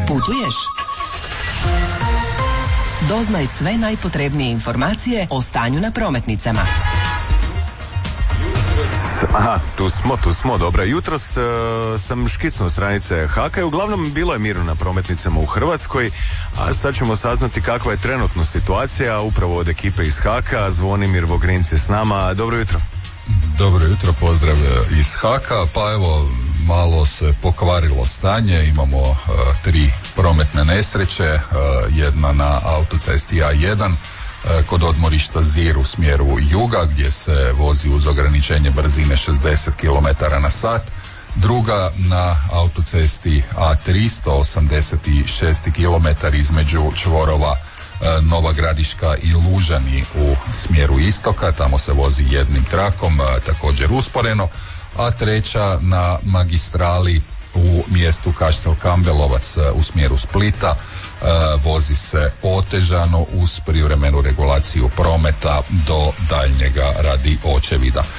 Putuješ? Doznaj sve najpotrebnije informacije o stanju na prometnicama. Aha, tu smo, dobro. Jutros sam škicnuo stranice HAK-a i uglavnom bilo je mirno na prometnicama u Hrvatskoj, a sad ćemo saznati kakva je trenutno situacija upravo od ekipe iz HAK-a. Zvonimir Vogrinc je s nama. Dobro jutro. Dobro jutro, pozdrav iz HAK-a. Pa evo, malo se pokvarilo stanje, imamo 3 prometne nesreće, jedna na autocesti A1 kod odmorišta Zir u smjeru juga gdje se vozi uz ograničenje brzine 60 km/h, druga na autocesti A3 186 km između čvorova Nova Gradiška i Lužani u smjeru istoka, tamo se vozi jednim trakom, također usporeno, a treća na magistrali u mjestu Kaštel Kambelovac u smjeru Splita, vozi se otežano uz privremenu regulaciju prometa do daljnjega radi očevida.